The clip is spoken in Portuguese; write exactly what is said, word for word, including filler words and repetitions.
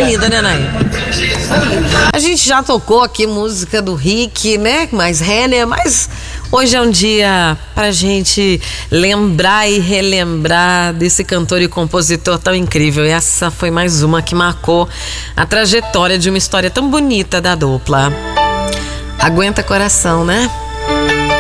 linda, né, Nay? A gente já tocou aqui música do Rick, né? Mais Renner, mas hoje é um dia pra gente lembrar e relembrar desse cantor e compositor tão incrível. E essa foi mais uma que marcou a trajetória de uma história tão bonita da dupla. Aguenta coração, né?